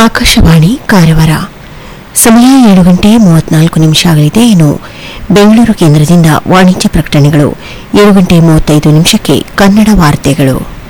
ಆಕಾಶವಾಣಿ ಕಾರವಾರ. ಸಮಯ 7:34 ಆಗಲಿದೆ. ಇನ್ನು ಬೆಂಗಳೂರು ಕೇಂದ್ರದಿಂದ ವಾಣಿಜ್ಯ ಪ್ರಕಟಣೆಗಳು 7:35 ಕನ್ನಡ ವಾರ್ತೆಗಳು.